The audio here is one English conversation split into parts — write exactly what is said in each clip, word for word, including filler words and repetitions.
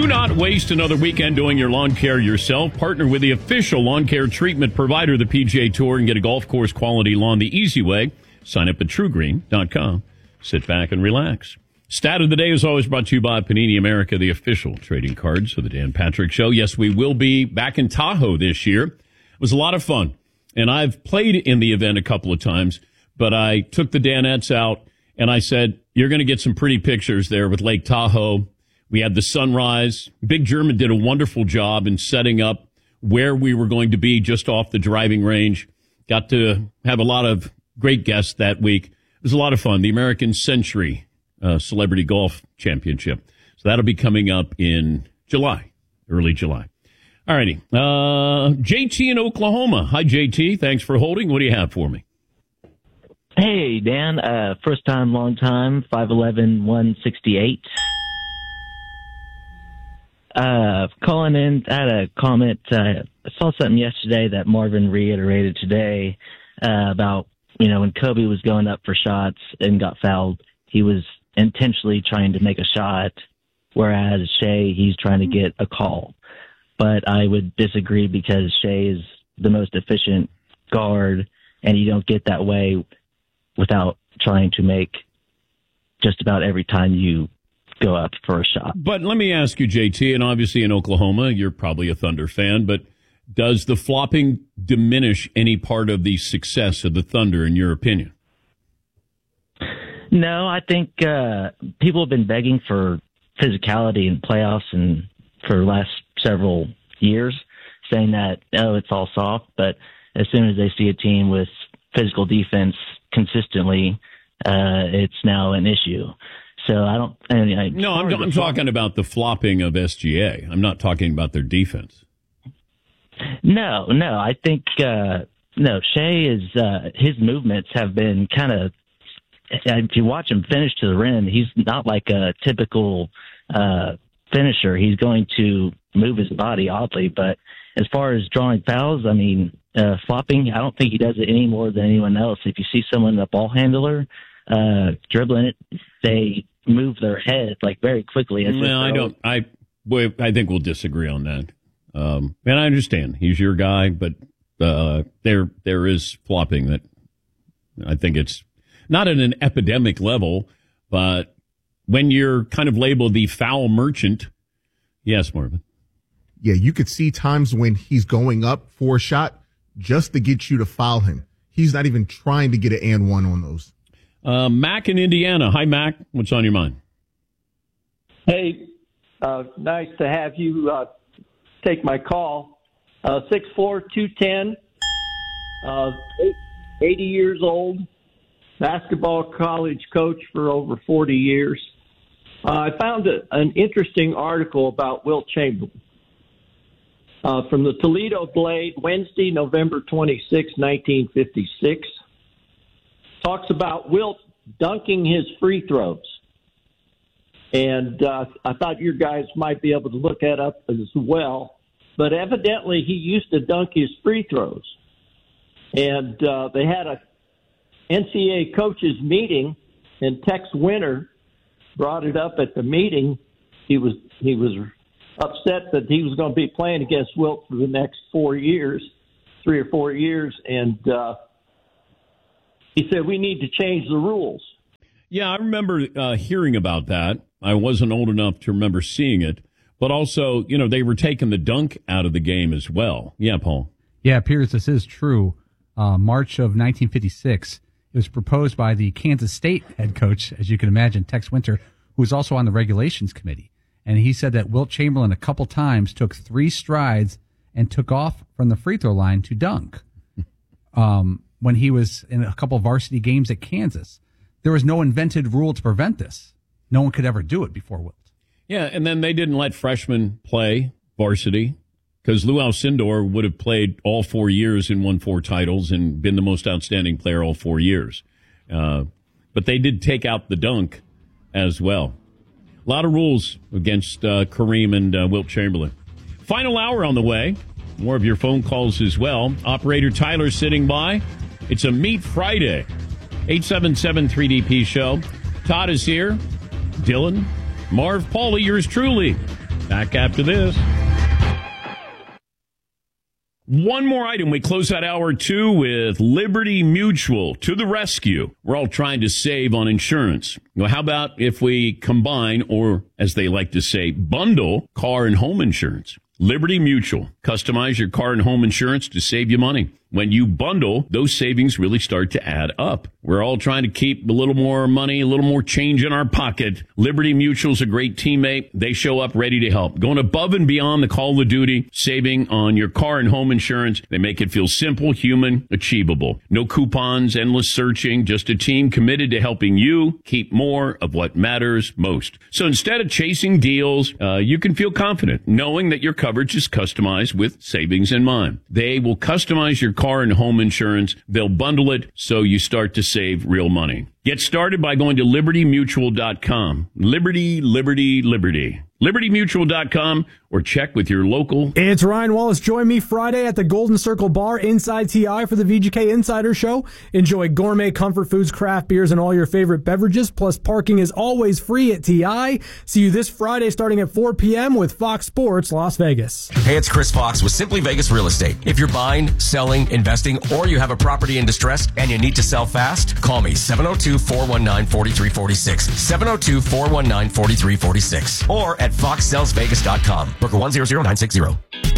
Do not waste another weekend doing your lawn care yourself. Partner with the official lawn care treatment provider of the P G A Tour and get a golf course quality lawn the easy way. Sign up at true green dot com. Sit back and relax. Stat of the day is always brought to you by Panini America, the official trading cards of the Dan Patrick Show. Yes, we will be back in Tahoe this year. It was a lot of fun, and I've played in the event a couple of times, but I took the Danettes out, and I said, you're going to get some pretty pictures there with Lake Tahoe. We had the sunrise. Big German did a wonderful job in setting up where we were going to be just off the driving range. Got to have a lot of great guests that week. It was a lot of fun. The American Century uh, Celebrity Golf Championship. So that'll be coming up in July, early July. All righty. Uh, J T in Oklahoma. Hi, J T. Thanks for holding. What do you have for me? Hey, Dan. Uh, first time, long time, five eleven, one sixty-eight. Uh, calling in, I had a comment. Uh, I saw something yesterday that Marvin reiterated today uh, about, you know, when Kobe was going up for shots and got fouled, he was intentionally trying to make a shot, whereas Shea, he's trying to get a call. But I would disagree because Shea is the most efficient guard, and you don't get that way without trying to make just about every time you go up for a shot. But let me ask you, J T, and obviously in Oklahoma, you're probably a Thunder fan, but does the flopping diminish any part of the success of the Thunder, in your opinion? No, I think uh, people have been begging for physicality in playoffs and for the last several years, saying that, oh, it's all soft. But as soon as they see a team with physical defense consistently, uh, it's now an issue. So I don't. I mean, I, no, I'm, I'm talking about the flopping of S G A. I'm not talking about their defense. No, no. I think uh, no. Shea is uh, his movements have been kind of. If you watch him finish to the rim, he's not like a typical uh, finisher. He's going to move his body oddly, but as far as drawing fouls, I mean, uh, flopping, I don't think he does it any more than anyone else. If you see someone, a ball handler, uh, dribbling it, they move their head like very quickly. As well, I don't. I well, I think we'll disagree on that. Um, and I understand he's your guy, but uh, there there is flopping that I think it's not at an epidemic level, but when you're kind of labeled the foul merchant, yes, Marvin. Yeah, you could see times when he's going up for a shot just to get you to foul him. He's not even trying to get an and one on those. Uh, Mac in Indiana. Hi, Mac. What's on your mind? Hey, uh, nice to have you uh, take my call. Uh, six four, two ten, uh, eighty years old, basketball college coach for over forty years. Uh, I found a, an interesting article about Wilt Chamberlain uh, from the Toledo Blade, Wednesday, November twenty-sixth, nineteen fifty-six. Talks about Wilt dunking his free throws. And uh, I thought your guys might be able to look that up as well. But evidently he used to dunk his free throws. And uh, they had a N C A A coaches meeting, and Tex Winter brought it up at the meeting. He was he was upset that he was going to be playing against Wilt for the next four years, three or four years, and uh, he said, we need to change the rules. Yeah, I remember uh, hearing about that. I wasn't old enough to remember seeing it. But also, you know, they were taking the dunk out of the game as well. Yeah, Paul. Yeah, Piers, this is true. Uh, March of nineteen fifty-six, it was proposed by the Kansas State head coach, as you can imagine, Tex Winter, who was also on the regulations committee. And he said that Wilt Chamberlain a couple times took three strides and took off from the free throw line to dunk. Um, when he was in a couple of varsity games at Kansas, there was no invented rule to prevent this. No one could ever do it before Wilt. Yeah, and then they didn't let freshmen play varsity because Lou Alcindor would have played all four years and won four titles and been the most outstanding player all four years. Uh, but they did take out the dunk as well. A lot of rules against uh, Kareem and uh, Wilt Chamberlain. Final hour on the way. More of your phone calls as well. Operator Tyler sitting by. It's a Meat Friday. eight seven seven three D P show. Todd is here. Dylan. Marv, Paulie, yours truly. Back after this. One more item. We close out hour two with Liberty Mutual to the rescue. We're all trying to save on insurance. Well, how about if we combine, or as they like to say, bundle car and home insurance? Liberty Mutual. Customize your car and home insurance to save you money. When you bundle, those savings really start to add up. We're all trying to keep a little more money, a little more change in our pocket. Liberty Mutual's a great teammate. They show up ready to help. Going above and beyond the call of duty, saving on your car and home insurance. They make it feel simple, human, achievable. No coupons, endless searching, just a team committed to helping you keep more of what matters most. So instead of chasing deals, uh, you can feel confident knowing that your coverage is customized with savings in mind. They will customize your car and home insurance. They'll bundle it so you start to save real money. Get started by going to liberty mutual dot com. Liberty, Liberty, Liberty. liberty mutual dot com or check with your local. It's Ryan Wallace. Join me Friday at the Golden Circle Bar inside T I for the V G K Insider Show. Enjoy gourmet comfort foods, craft beers, and all your favorite beverages. Plus, parking is always free at T I. See you this Friday starting at four p.m. with Fox Sports Las Vegas. Hey, it's Chris Fox with Simply Vegas Real Estate. If you're buying, selling, investing, or you have a property in distress and you need to sell fast, call me seven oh two, four one nine, four three four six, seven oh two, four one nine, four three four six, or at fox sells vegas dot com. Booker one zero zero nine six zero.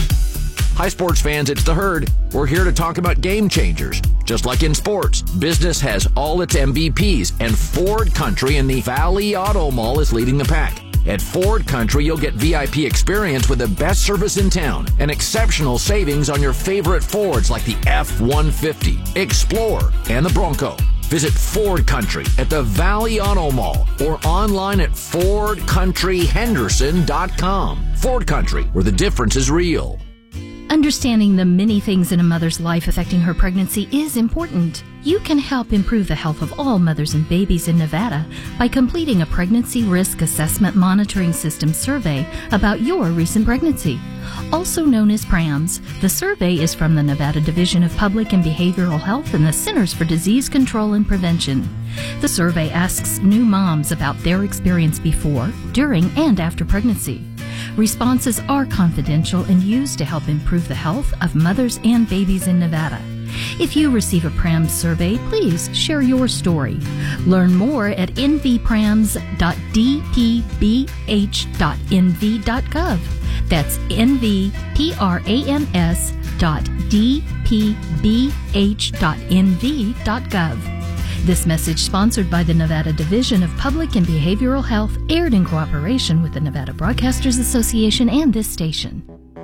Hi, sports fans. It's The Herd. We're here to talk about game changers. Just like in sports, business has all its M V Ps, and Ford Country in the Valley Auto Mall is leading the pack. At Ford Country, you'll get V I P experience with the best service in town and exceptional savings on your favorite Fords like the F one fifty, Explorer, and the Bronco. Visit Ford Country at the Valley Auto Mall or online at ford country henderson dot com. Ford Country, where the difference is real. Understanding the many things in a mother's life affecting her pregnancy is important. You can help improve the health of all mothers and babies in Nevada by completing a Pregnancy Risk Assessment Monitoring System survey about your recent pregnancy. Also known as PRAMS, the survey is from the Nevada Division of Public and Behavioral Health and the Centers for Disease Control and Prevention. The survey asks new moms about their experience before, during, and after pregnancy. Responses are confidential and used to help improve the health of mothers and babies in Nevada. If you receive a PRAMS survey, please share your story. Learn more at n v prams dot d p b h dot n v dot gov. That's n v prams dot d p b h dot n v dot gov. This message, sponsored by the Nevada Division of Public and Behavioral Health, aired in cooperation with the Nevada Broadcasters Association and this station.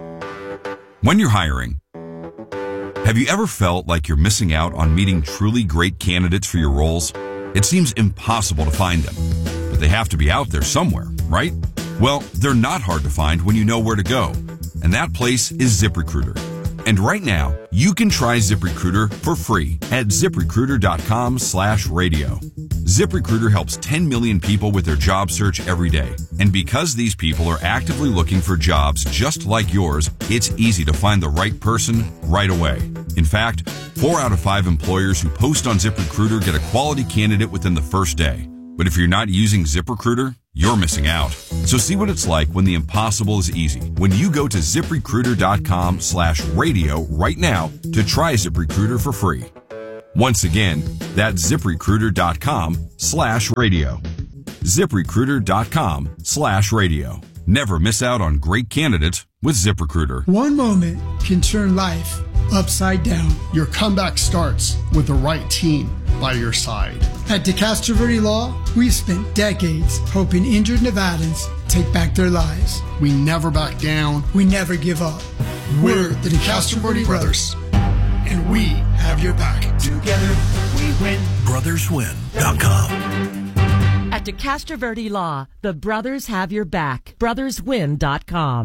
When you're hiring, have you ever felt like you're missing out on meeting truly great candidates for your roles? It seems impossible to find them, but they have to be out there somewhere, right? Well, they're not hard to find when you know where to go, and that place is ZipRecruiter. And right now, you can try ZipRecruiter for free at ZipRecruiter.com slash radio. ZipRecruiter helps ten million people with their job search every day. And because these people are actively looking for jobs just like yours, it's easy to find the right person right away. In fact, four out of five employers who post on ZipRecruiter get a quality candidate within the first day. But if you're not using ZipRecruiter, you're missing out. So see what it's like when the impossible is easy. When you go to ZipRecruiter.com slash radio right now to try ZipRecruiter for free. Once again, that's ZipRecruiter.com slash radio. ZipRecruiter.com slash radio. Never miss out on great candidates with ZipRecruiter. One moment can turn life upside down. Your comeback starts with the right team by your side. At DeCastro Verde Law, we've spent decades helping injured Nevadans take back their lives. We never back down. We never give up. We're the DeCastro Verde Brothers, and we have your back. Together we win. brothers win dot com. At DeCastro Verde Law, the brothers have your back. brothers win dot com.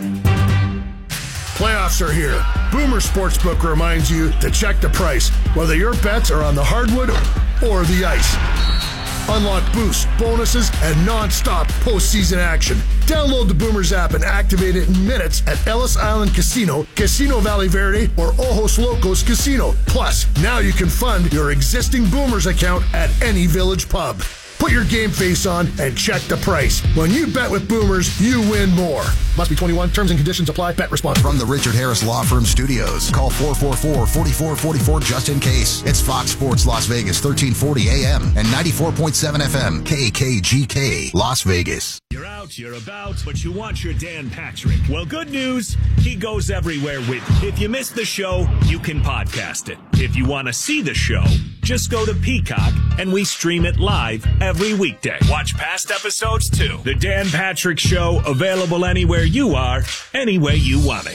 Playoffs are here. Boomer Sportsbook reminds you to check the price, whether your bets are on the hardwood or the ice. Unlock boosts, bonuses, and non-stop postseason action. Download the Boomers app and activate it in minutes at Ellis Island Casino, Casino Valley Verde, or Ojos Locos Casino. Plus, now you can fund your existing Boomers account at any Village pub. Put your game face on and check the price. When you bet with Boomers, you win more. Must be twenty-one. Terms and conditions apply. Bet responsibly. From the Richard Harris Law Firm Studios, call four four four, four four four four just in case. It's Fox Sports Las Vegas, thirteen forty A M and ninety-four point seven F M, K K G K, Las Vegas. You're out, you're about, but you want your Dan Patrick. Well, good news, he goes everywhere with you. If you missed the show, you can podcast it. If you want to see the show, just go to Peacock, and we stream it live every weekday. Watch past episodes, too. The Dan Patrick Show, available anywhere you are, any way you want it.